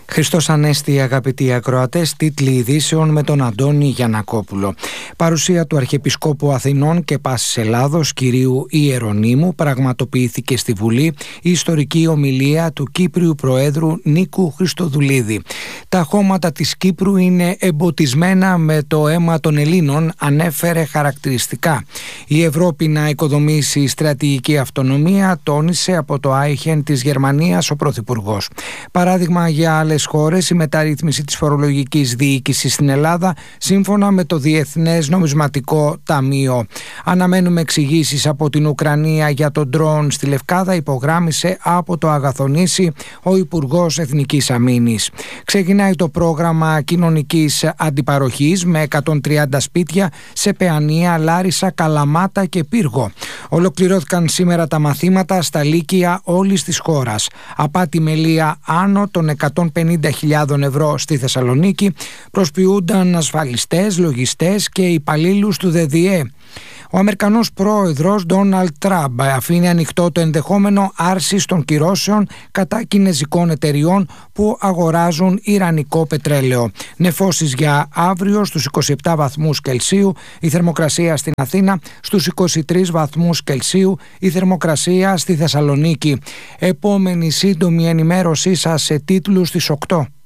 Χριστός Ανέστη, αγαπητοί ακροατές, τίτλοι ειδήσεων με τον Αντώνη Γιαννακόπουλο. Παρουσία του Αρχιεπισκόπου Αθηνών και Πάσης Ελλάδος, κυρίου Ιερονύμου, πραγματοποιήθηκε στη Βουλή η ιστορική ομιλία του Κύπριου Προέδρου Νίκου Χριστοδουλίδη. Τα χώματα της Κύπρου είναι εμποτισμένα με το αίμα των Ελλήνων, ανέφερε χαρακτηριστικά. Η Ευρώπη να οικοδομήσει στρατηγική αυτονομία, τόνισε από το Άιχεν της Γερμανίας ο Πρωθυπουργός. Παράδειγμα για άλλες χώρες, η μεταρρύθμιση της φορολογικής διοίκησης στην Ελλάδα, σύμφωνα με το Διεθνές Νομισματικό Ταμείο. Αναμένουμε εξηγήσεις από την Ουκρανία για τον ντρόουν στη Λευκάδα, υπογράμμισε από το Αγαθονήσι ο Υπουργός Εθνικής Αμήνης. Ξεκινάει το πρόγραμμα κοινωνικής αντιπαροχής με 130 σπίτια σε Παιανία, Λάρισα, Καλαμάτα και Πύργο. Ολοκληρώθηκαν σήμερα τα μαθήματα στα λύκεια όλης της χώρας. Απάτη μελία άνω των 150.000 ευρώ στη Θεσσαλονίκη, προσποιούνταν ασφαλιστές, λογιστές και υπαλλήλους του ΔΔΕ. Ο Αμερικανός πρόεδρος Ντόναλντ Τραμπ αφήνει ανοιχτό το ενδεχόμενο άρσης των κυρώσεων κατά κινεζικών εταιριών που αγοράζουν ιρανικό πετρέλαιο. Νεφώσεις για αύριο στους 27 βαθμούς Κελσίου, η θερμοκρασία στην Αθήνα στους 23 βαθμούς Κελσίου, η θερμοκρασία στη Θεσσαλονίκη. Επόμενη σύντομη ενημέρωσή σας σε τίτλους στις 8.